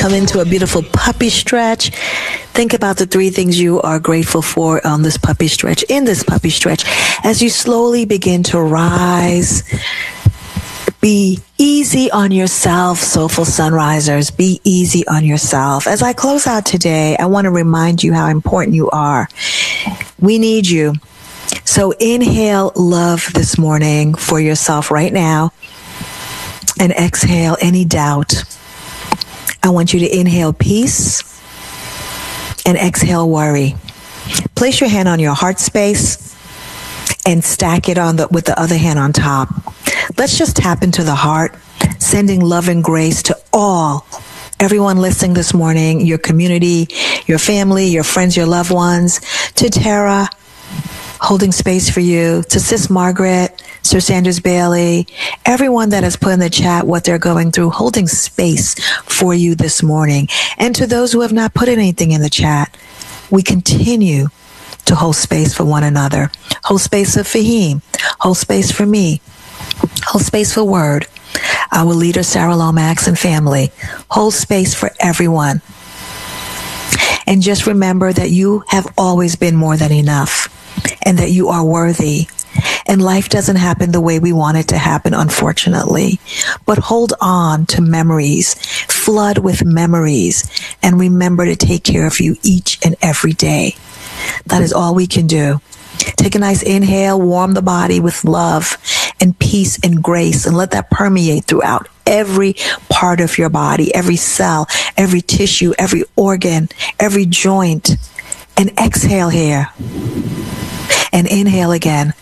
come into a beautiful puppy stretch. Think about the 3 things you are grateful for on this puppy stretch, in this puppy stretch, as you slowly begin to rise. Be easy on yourself, soulful sunrisers. Be easy on yourself. As I close out today, I want to remind you how important you are. We need you. So inhale love this morning for yourself right now, and exhale any doubt. I want you to inhale peace and exhale worry. Place your hand on your heart space and stack it with the other hand on top. Let's just tap into the heart, sending love and grace to everyone listening this morning, your community, your family, your friends, your loved ones, to Tara, holding space for you, to Sis Margaret, Sir Sanders Bailey, everyone that has put in the chat what they're going through, holding space for you this morning. And to those who have not put anything in the chat, we continue to hold space for one another. Hold space for Fahim. Hold space for me. Hold space for Word, our leader, Sarah Lomax, and family. Hold space for everyone. And just remember that you have always been more than enough, and that you are worthy. And life doesn't happen the way we want it to happen, unfortunately. But hold on to memories. Flood with memories. And remember to take care of you each and every day. That is all we can do. Take a nice inhale, warm the body with love and peace and grace, and let that permeate throughout every part of your body, every cell, every tissue, every organ, every joint. And exhale here. And inhale again.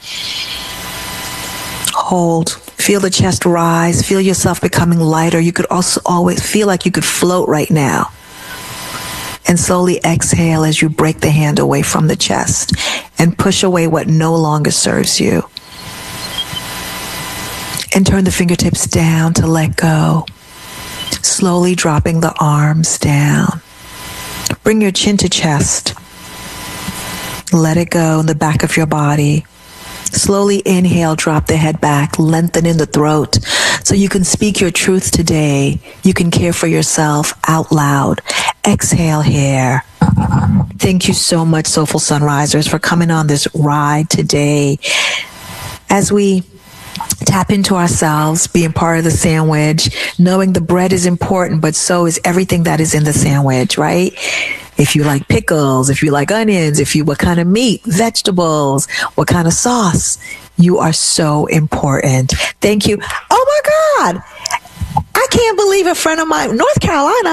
Hold. Feel the chest rise. Feel yourself becoming lighter. You could also always feel like you could float right now. And slowly exhale as you break the hand away from the chest and push away what no longer serves you. And turn the fingertips down to let go. Slowly dropping the arms down. Bring your chin to chest. Let it go in the back of your body. Slowly inhale, drop the head back, lengthen in the throat so you can speak your truth today. You can care for yourself out loud. Exhale here. Thank you so much, Soulful Sunrisers, for coming on this ride today. As we tap into ourselves, being part of the sandwich, knowing the bread is important, but so is everything that is in the sandwich, right? If you like pickles, if you like onions, what kind of meat, vegetables, what kind of sauce, you are so important. Thank you. Oh my God. I can't believe a friend of mine, North Carolina,